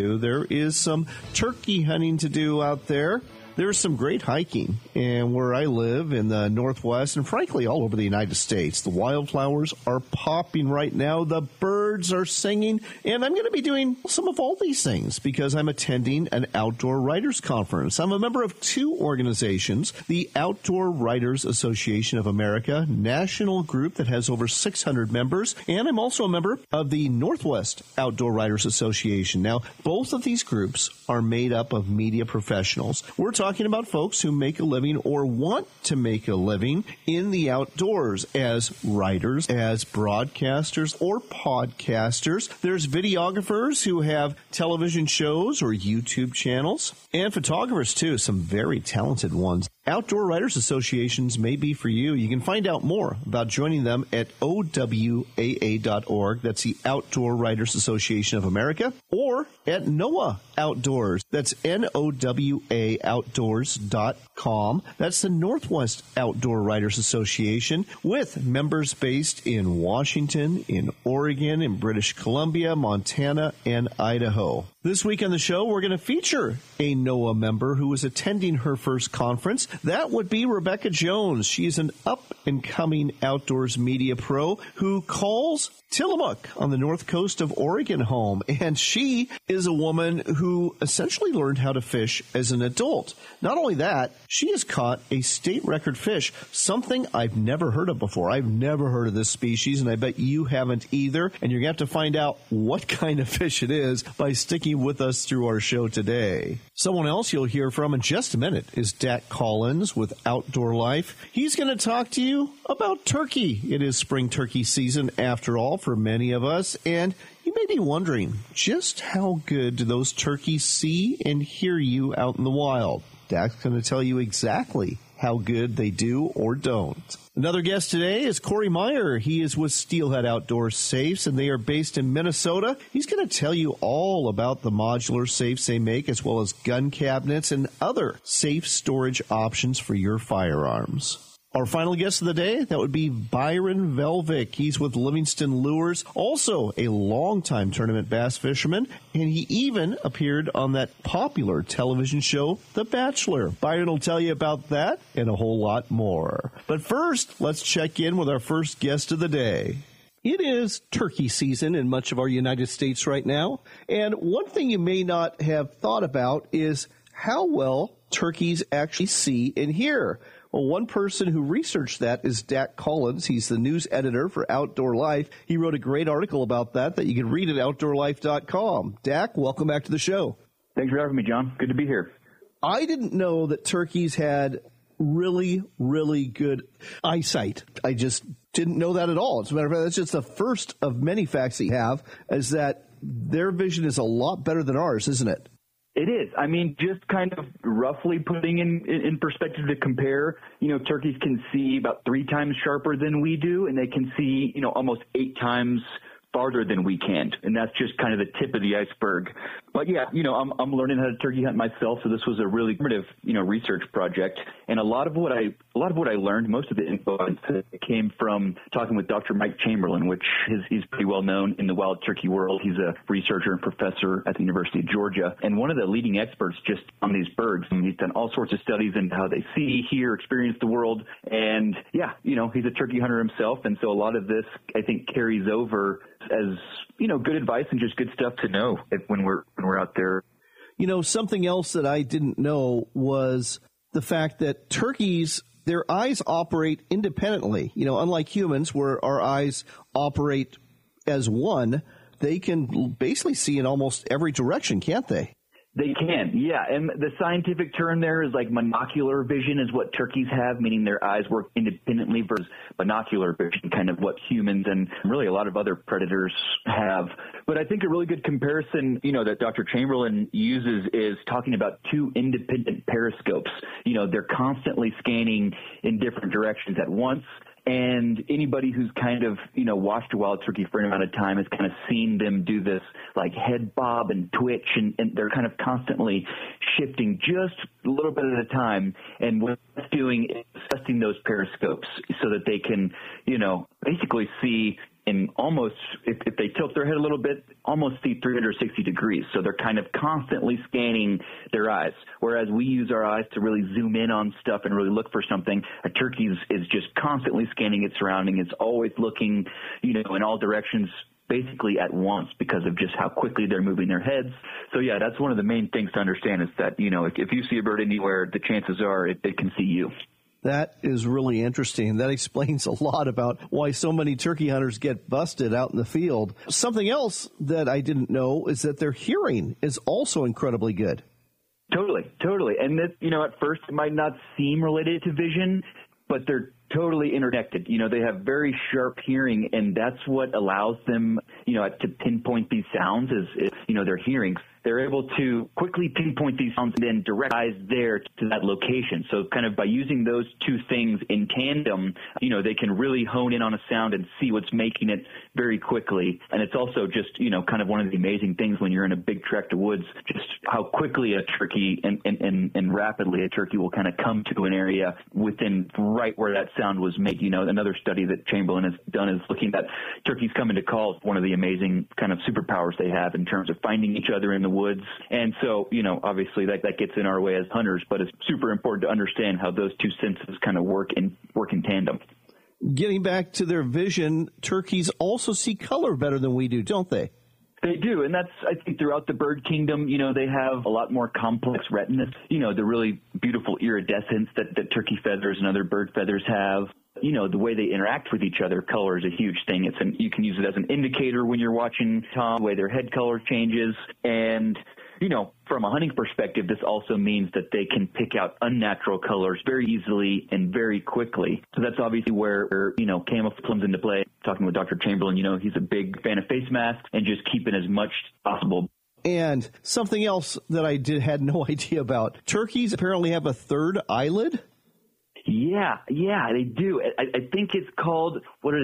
to. There is some turkey hunting to do out there. There's some great hiking, and where I live in the Northwest, and frankly all over the United States, the wildflowers are popping right now, the birds are singing, and I'm going to be doing some of all these things because I'm attending an Outdoor Writers Conference. I'm a member of two organizations, the Outdoor Writers Association of America, national group that has over 600 members, and I'm also a member of the Northwest Outdoor Writers Association. Now, both of these groups are made up of media professionals. We're talking about folks who make a living or want to make a living in the outdoors as writers, as broadcasters, or podcasters. There's videographers who have television shows or YouTube channels, and photographers too, some very talented ones. Outdoor Writers Associations may be for you. You can find out more about joining them at OWAA.org. That's the Outdoor Writers Association of America. Or at NOAA Outdoors. That's NOWA Outdoors.com. That's the Northwest Outdoor Writers Association with members based in Washington, in Oregon, in British Columbia, Montana, and Idaho. This week on the show, we're going to feature a NOAA member who is attending her first conference. That would be Rebecca Jones. She's an up-and-coming outdoors media pro who calls Tillamook on the north coast of Oregon home. And she is a woman who essentially learned how to fish as an adult. Not only that, she has caught a state record fish, something I've never heard of before. I've never heard of this species, and I bet you haven't either. And you're going to have to find out what kind of fish it is by sticking with us through our show today. Someone else you'll hear from in just a minute is Dak Collins with Outdoor Life. He's going to talk to you about turkey. It is spring turkey season after all for many of us, and you may be wondering just how good do those turkeys see and hear you out in the wild. Dak's going to tell you exactly how good they do or don't. Another guest today is Corey Meyer. He is with Steelhead Outdoor Safes, and they are based in Minnesota. He's going to tell you all about the modular safes they make, as well as gun cabinets and other safe storage options for your firearms. Our final guest of the day, that would be Byron Velvick. He's with Livingston Lures, also a longtime tournament bass fisherman, and he even appeared on that popular television show, The Bachelor. Byron will tell you about that and a whole lot more. But first, let's check in with our first guest of the day. It is turkey season in much of our United States right now, and one thing you may not have thought about is how well turkeys actually see and hear. Well, one person who researched that is Dak Collins. He's the news editor for Outdoor Life. He wrote a great article about that you can read at OutdoorLife.com. Dak, welcome back to the show. Thanks for having me, John. Good to be here. I didn't know that turkeys had really, really good eyesight. I just didn't know that at all. As a matter of fact, that's just the first of many facts that you have, is that their vision is a lot better than ours, isn't it? It is. I mean, just kind of roughly putting in perspective to compare, turkeys can see about 3 times sharper than we do, and they can see, almost 8 times farther than we can. And that's just kind of the tip of the iceberg. But yeah, I'm learning how to turkey hunt myself, so this was a really primitive, research project. And a lot of what I learned, most of the info came from talking with Dr. Mike Chamberlain, which he's pretty well known in the wild turkey world. He's a researcher and professor at the University of Georgia, and one of the leading experts just on these birds. And he's done all sorts of studies into how they see, hear, experience the world. And yeah, he's a turkey hunter himself, and so a lot of this, I think, carries over as good advice and just good stuff to know when we're out there. Something else that I didn't know was the fact that turkeys, their eyes operate independently. Unlike humans, where our eyes operate as one, they can basically see in almost every direction, can't they? They can, yeah. And the scientific term there is like monocular vision is what turkeys have, meaning their eyes work independently, versus binocular vision, kind of what humans and really a lot of other predators have. But I think a really good comparison, that Dr. Chamberlain uses is talking about 2 independent periscopes. They're constantly scanning in different directions at once. And anybody who's kind of, watched a wild turkey for an amount of time has kind of seen them do this like head bob and twitch, and they're kind of constantly shifting just a little bit at a time. And what it's doing is testing those periscopes so that they can, basically see in almost, if they tilt their head a little bit, almost see 360 degrees. So they're kind of constantly scanning their eyes. Whereas we use our eyes to really zoom in on stuff and really look for something, a turkey is just constantly scanning its surrounding. It's always looking, in all directions, basically at once, because of just how quickly they're moving their heads. So yeah, that's one of the main things to understand, is that, if you see a bird anywhere, the chances are it can see you. That is really interesting. That explains a lot about why so many turkey hunters get busted out in the field. Something else that I didn't know is that their hearing is also incredibly good. Totally. And this, at first it might not seem related to vision, but they're totally interconnected. They have very sharp hearing, and that's what allows them, to pinpoint these sounds is their hearing. They're able to quickly pinpoint these sounds and then direct eyes there to that location. So kind of by using those two things in tandem, they can really hone in on a sound and see what's making it very quickly. And it's also just, kind of one of the amazing things when you're in a big tract of woods, just how quickly a turkey and rapidly a turkey will kind of come to an area within right where that sound was made. Another study that Chamberlain has done is looking at turkeys coming to calls, one of the amazing kind of superpowers they have in terms of finding each other in the woods. And so, obviously that gets in our way as hunters, but it's super important to understand how those two senses kind of work in tandem. Getting back to their vision, turkeys also see color better than we do, don't they? They do, and that's, I think, throughout the bird kingdom, they have a lot more complex retinas, the really beautiful iridescence that turkey feathers and other bird feathers have. The way they interact with each other, color is a huge thing. You can use it as an indicator when you're watching the way their head color changes. And, from a hunting perspective, this also means that they can pick out unnatural colors very easily and very quickly. So that's obviously where, camouflage comes into play. Talking with Dr. Chamberlain, he's a big fan of face masks and just keeping as much possible. And something else that I had no idea about. Turkeys apparently have a third eyelid. Yeah, they do. I think it's called,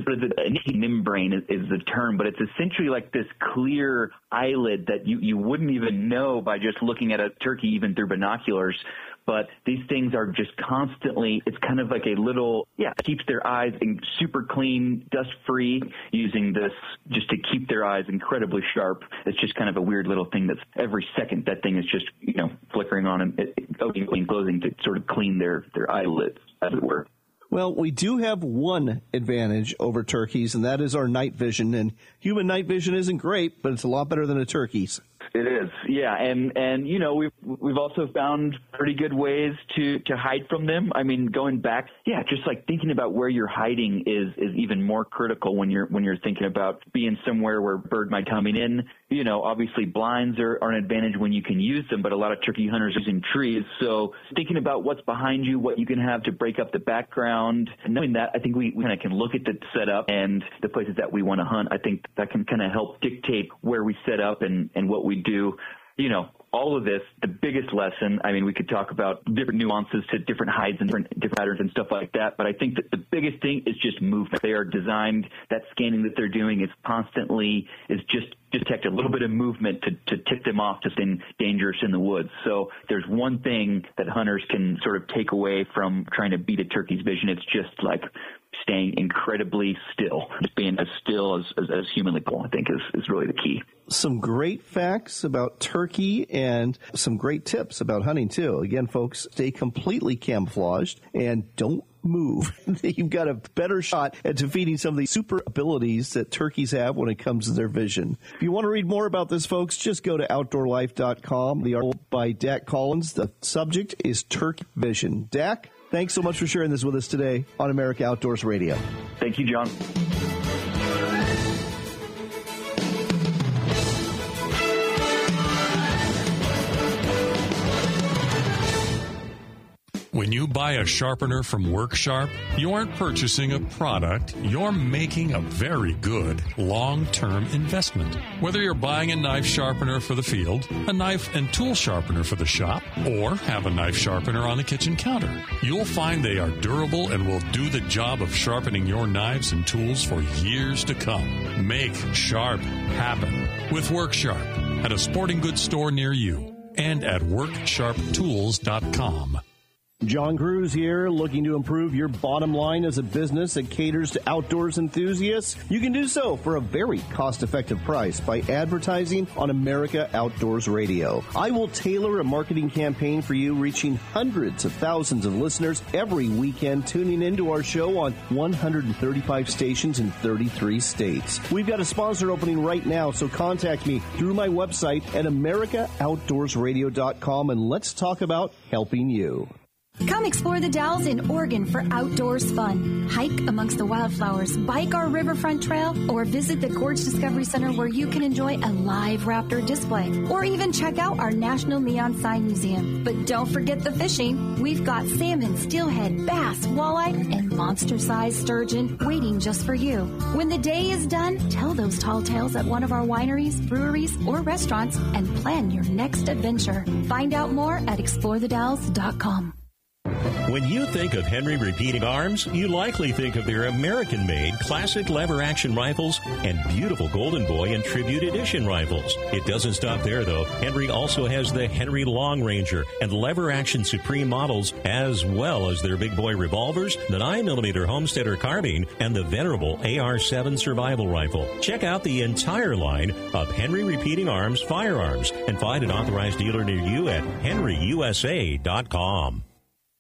membrane is the term, but it's essentially like this clear eyelid that you wouldn't even know by just looking at a turkey even through binoculars. But these things are just constantly, it's kind of like a little, keeps their eyes super clean, dust-free, using this just to keep their eyes incredibly sharp. It's just kind of a weird little thing that's every second that thing is just, flickering on and opening and closing to sort of clean their eyelids, as it were. Well, we do have one advantage over turkeys, and that is our night vision. And human night vision isn't great, but it's a lot better than a turkey's. It is, yeah, and we've also found pretty good ways to hide from them. I mean, going back, just like thinking about where you're hiding is even more critical when you're thinking about being somewhere where a bird might coming in. Obviously blinds are an advantage when you can use them, but a lot of turkey hunters are using trees. So thinking about what's behind you, what you can have to break up the background, and knowing that, I think we kind of can look at the setup and the places that we want to hunt. I think that can kind of help dictate where we set up and what we do. All of this, the biggest lesson, I mean, we could talk about different nuances to different hides and different patterns and stuff like that, but I think that the biggest thing is just movement. They are designed, that scanning that they're doing is just detect a little bit of movement to tip them off to something dangerous in the woods. So there's one thing that hunters can sort of take away from trying to beat a turkey's vision. It's just like staying incredibly still, just being as still as humanly possible, I think is really the key. Some great facts about turkey and some great tips about hunting too. Again, folks, stay completely camouflaged and don't move. You've got a better shot at defeating some of the super abilities that turkeys have when it comes to their vision. If you want to read more about this, folks, just go to OutdoorLife.com. The article by Dak Collins. The subject is turkey vision. Dak, thanks so much for sharing this with us today on America Outdoors Radio. Thank you, John. When you buy a sharpener from WorkSharp, you aren't purchasing a product, you're making a very good long-term investment. Whether you're buying a knife sharpener for the field, a knife and tool sharpener for the shop, or have a knife sharpener on the kitchen counter, you'll find they are durable and will do the job of sharpening your knives and tools for years to come. Make sharp happen with WorkSharp at a sporting goods store near you and at WorkSharpTools.com. John Cruz here, looking to improve your bottom line as a business that caters to outdoors enthusiasts? You can do so for a very cost-effective price by advertising on America Outdoors Radio. I will tailor a marketing campaign for you, reaching hundreds of thousands of listeners every weekend, tuning into our show on 135 stations in 33 states. We've got a sponsor opening right now, so contact me through my website at AmericaOutdoorsRadio.com, and let's talk about helping you. Come explore the Dalles in Oregon for outdoors fun. Hike amongst the wildflowers, bike our riverfront trail, or visit the Gorge Discovery Center where you can enjoy a live raptor display, or even check out our National Neon Sign Museum. But don't forget the fishing. We've got salmon, steelhead, bass, walleye, and monster-sized sturgeon waiting just for you. When the day is done, tell those tall tales at one of our wineries, breweries, or restaurants and plan your next adventure. Find out more at explorethedalles.com. When you think of Henry Repeating Arms, you likely think of their American-made classic lever-action rifles and beautiful Golden Boy and Tribute Edition rifles. It doesn't stop there, though. Henry also has the Henry Long Ranger and lever-action Supreme models, as well as their Big Boy revolvers, the 9mm Homesteader carbine, and the venerable AR-7 survival rifle. Check out the entire line of Henry Repeating Arms firearms and find an authorized dealer near you at henryusa.com.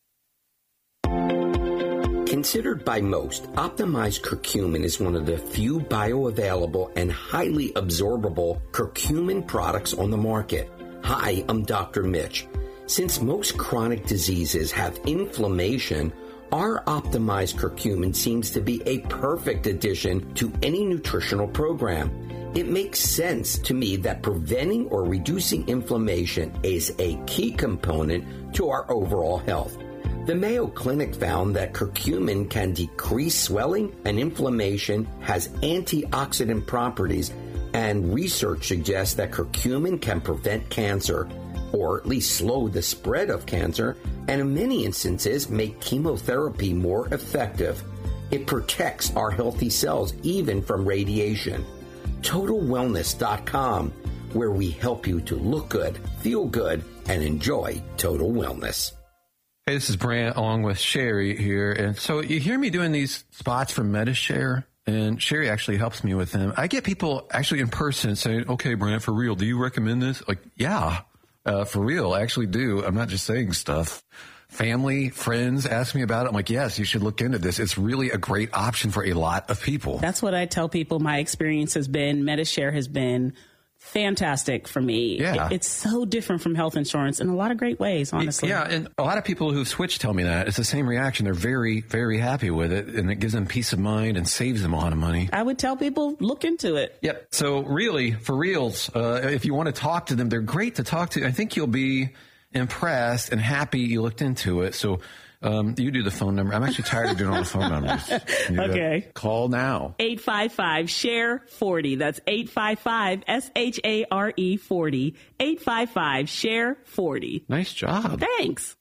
Considered by most, optimized curcumin is one of the few bioavailable and highly absorbable curcumin products on the market. Hi, I'm Dr. Mitch. Since most chronic diseases have inflammation, our optimized curcumin seems to be a perfect addition to any nutritional program. It makes sense to me that preventing or reducing inflammation is a key component to our overall health. The Mayo Clinic found that curcumin can decrease swelling and inflammation, has antioxidant properties, and research suggests that curcumin can prevent cancer, or at least slow the spread of cancer, and in many instances make chemotherapy more effective. It protects our healthy cells even from radiation. TotalWellness.com, where we help you to look good, feel good, and enjoy total wellness. Hey, this is Brant along with Sherry here. And so you hear me doing these spots for MediShare, and Sherry actually helps me with them. I get people actually in person saying, okay, Brant, for real, do you recommend this? Like, yeah, for real, I actually do. I'm not just saying stuff. Family, friends ask me about it. I'm like, yes, you should look into this. It's really a great option for a lot of people. That's what I tell people. My experience has been, MediShare has been fantastic for me. Yeah. It's so different from health insurance in a lot of great ways, honestly. Yeah, and a lot of people who've switched tell me that. It's the same reaction. They're very, very happy with it, and it gives them peace of mind and saves them a lot of money. I would tell people, look into it. Yep. So really, for reals, if you want to talk to them, they're great to talk to. I think you'll be impressed and happy you looked into it. So you do the phone number. I'm actually tired of doing all the phone numbers. Okay. Call now. 855-SHARE-40. That's 855-SHARE-40. 855-SHARE-40. Nice job. Thanks.